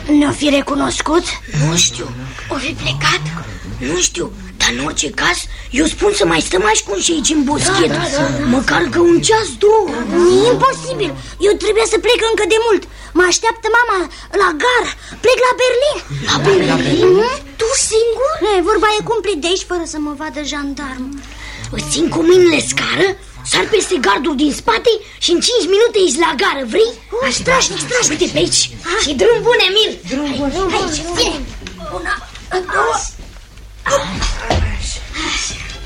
Ne-o fi recunoscut? Nu știu. O fi plecat? Nu știu. Dar în orice caz, eu spun să mai stăm ascunși aici în boschet. Măcar că un ceas, două. E imposibil. Eu trebuie să plec încă de mult. Mă așteaptă mama la gară. Plec la Berlin. La Berlin? Tu singur? Vorba e cumplit de aici fără să mă vadă jandarmul. Îți țin cu mâinile scară, sar peste gardul din spate și în 5 minute ești la gară, vrei? Strașnic. Uite pe aici. Și drum bun, Emil. Drum bun. Aici, vine. Una, două.